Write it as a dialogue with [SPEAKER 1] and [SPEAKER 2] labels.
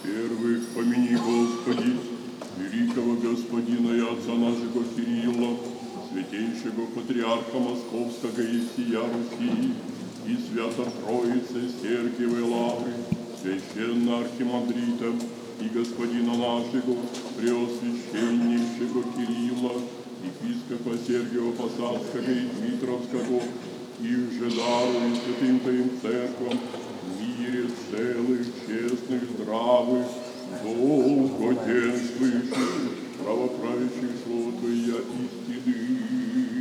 [SPEAKER 1] Первых помяни, Господи, великого Господина и Отца нашего Кирилла, святейшего Патриарха Московского и всея Руси, и Свято-Троицы Сергиевой Лавры, священно-архимандрита и Господина нашего, Преосвященнейшего Кирилла, епископа Сергия Посадского и Дмитровского, и же даруй святым Твоим церквам, мире целых, честных, здравых, долгоденствующих, правоправящих слово Твое